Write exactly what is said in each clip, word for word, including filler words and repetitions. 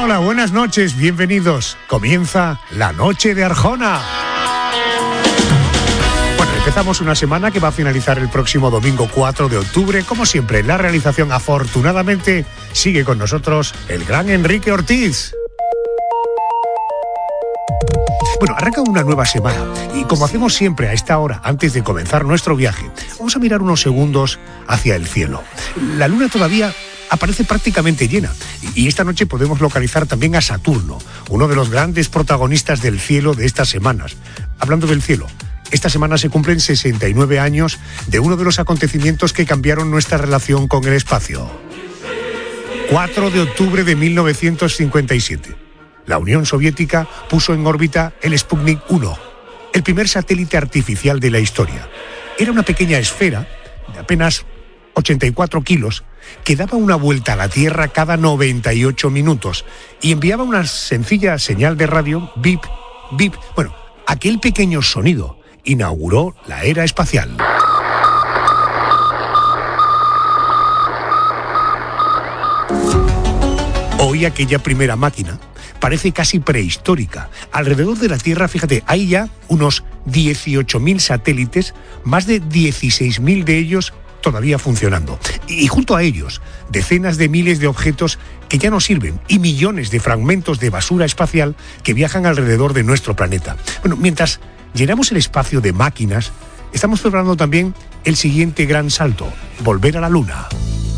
Hola, buenas noches, bienvenidos. Comienza la Noche de Arjona. Bueno, empezamos una semana que va a finalizar el próximo domingo cuatro de octubre. Como siempre, la realización, afortunadamente, sigue con nosotros el gran Enrique Ortiz. Bueno, arranca una nueva semana y como hacemos siempre a esta hora, antes de comenzar nuestro viaje, vamos a mirar unos segundos hacia el cielo. La luna todavía aparece prácticamente llena y esta noche podemos localizar también a Saturno, uno de los grandes protagonistas del cielo de estas semanas. Hablando del cielo, esta semana se cumplen sesenta y nueve años de uno de los acontecimientos que cambiaron nuestra relación con el espacio. cuatro de octubre de mil novecientos cincuenta y siete. La Unión Soviética puso en órbita el Sputnik uno, el primer satélite artificial de la historia. Era una pequeña esfera de apenas ochenta y cuatro kilos que daba una vuelta a la Tierra cada noventa y ocho minutos y enviaba una sencilla señal de radio, bip, bip. Bueno, aquel pequeño sonido inauguró la era espacial. Hoy aquella primera máquina parece casi prehistórica. Alrededor de la Tierra, fíjate, hay ya unos dieciocho mil satélites, más de dieciséis mil de ellos todavía funcionando. Y junto a ellos, decenas de miles de objetos que ya no sirven y millones de fragmentos de basura espacial que viajan alrededor de nuestro planeta. Bueno, mientras llenamos el espacio de máquinas, estamos preparando también el siguiente gran salto: volver a la Luna.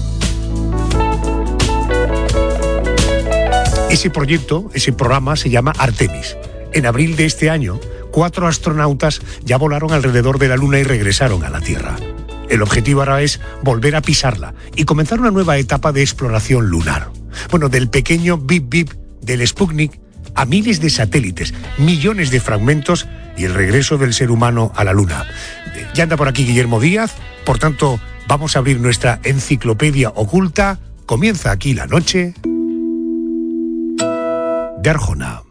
Ese proyecto, ese programa se llama Artemis. En abril de este año, cuatro astronautas ya volaron alrededor de la Luna y regresaron a la Tierra. El objetivo ahora es volver a pisarla y comenzar una nueva etapa de exploración lunar. Bueno, del pequeño bip bip del Sputnik a miles de satélites, millones de fragmentos y el regreso del ser humano a la Luna. Ya anda por aquí Guillermo Díaz, por tanto, vamos a abrir nuestra enciclopedia oculta. Comienza aquí la noche de Arjona.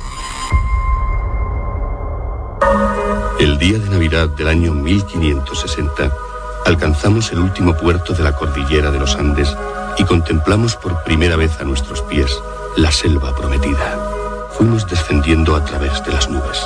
El día de Navidad del año mil quinientos sesenta, alcanzamos el último puerto de la cordillera de los Andes y contemplamos por primera vez a nuestros pies la selva prometida. Fuimos descendiendo a través de las nubes.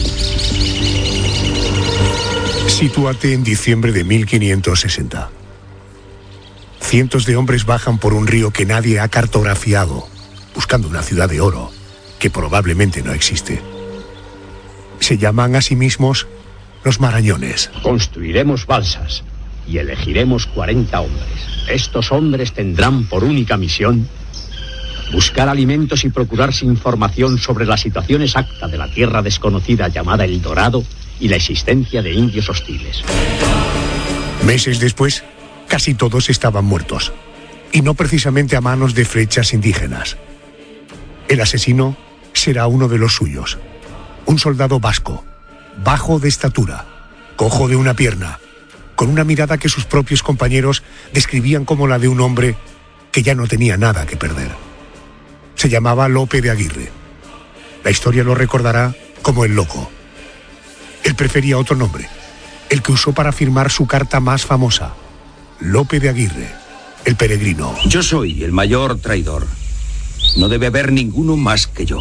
Sitúate en diciembre de mil quinientos sesenta. Cientos de hombres bajan por un río que nadie ha cartografiado, buscando una ciudad de oro que probablemente no existe. Se llaman a sí mismos los Marañones. Construiremos balsas y elegiremos cuarenta hombres. Estos hombres tendrán por única misión buscar alimentos y procurarse información sobre la situación exacta de la tierra desconocida llamada El Dorado y la existencia de indios hostiles. Meses después, casi todos estaban muertos, y no precisamente a manos de flechas indígenas. El asesino será uno de los suyos, un soldado vasco, bajo de estatura, cojo de una pierna, con una mirada que sus propios compañeros describían como la de un hombre que ya no tenía nada que perder. Se llamaba Lope de Aguirre. La historia lo recordará como el Loco. Él prefería otro nombre, el que usó para firmar su carta más famosa: Lope de Aguirre, el peregrino. Yo soy el mayor traidor. No debe haber ninguno más que yo.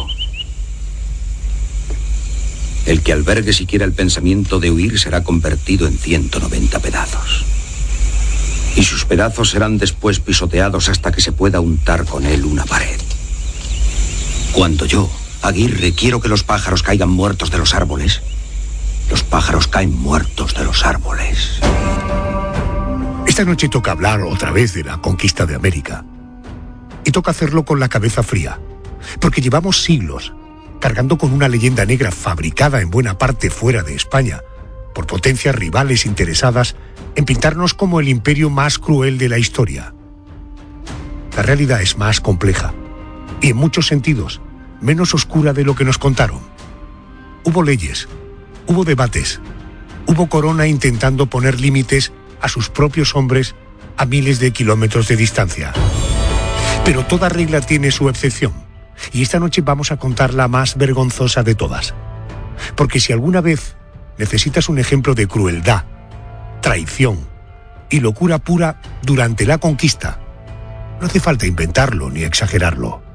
El que albergue siquiera el pensamiento de huir será convertido en ciento noventa pedazos. Y sus pedazos serán después pisoteados hasta que se pueda untar con él una pared. Cuando yo, Aguirre, quiero que los pájaros caigan muertos de los árboles, los pájaros caen muertos de los árboles. Esta noche toca hablar otra vez de la conquista de América. Y toca hacerlo con la cabeza fría, porque llevamos siglos cargando con una leyenda negra fabricada en buena parte fuera de España por potencias rivales interesadas en pintarnos como el imperio más cruel de la historia. La realidad es más compleja y en muchos sentidos menos oscura de lo que nos contaron. Hubo leyes, hubo debates, hubo corona intentando poner límites a sus propios hombres a miles de kilómetros de distancia. Pero toda regla tiene su excepción, y esta noche vamos a contar la más vergonzosa de todas. Porque si alguna vez necesitas un ejemplo de crueldad, traición y locura pura durante la conquista, no hace falta inventarlo ni exagerarlo.